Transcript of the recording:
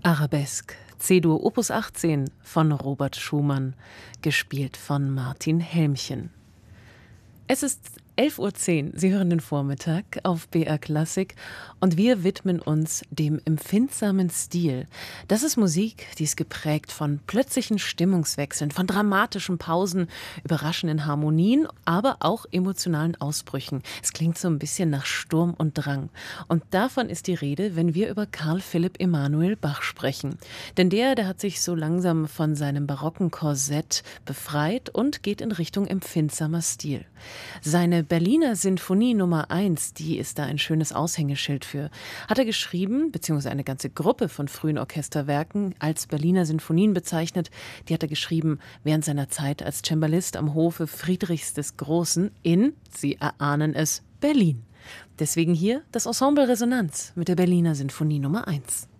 Arabesque, C-Dur Opus 18 von Robert Schumann, gespielt von Martin Helmchen. Es ist 11:10 Uhr, Sie hören den Vormittag auf BR Klassik und wir widmen uns dem empfindsamen Stil. Das ist Musik, die ist geprägt von plötzlichen Stimmungswechseln, von dramatischen Pausen, überraschenden Harmonien, aber auch emotionalen Ausbrüchen. Es klingt so ein bisschen nach Sturm und Drang. Und davon ist die Rede, wenn wir über Carl Philipp Emanuel Bach sprechen. Denn der hat sich so langsam von seinem barocken Korsett befreit und geht in Richtung empfindsamer Stil. Seine Berliner Sinfonie Nummer 1, die ist da ein schönes Aushängeschild für. Hat er geschrieben, beziehungsweise eine ganze Gruppe von frühen Orchesterwerken als Berliner Sinfonien bezeichnet. Die hat er geschrieben während seiner Zeit als Cembalist am Hofe Friedrichs des Großen in, Sie erahnen es, Berlin. Deswegen hier das Ensemble Resonanz mit der Berliner Sinfonie Nummer 1.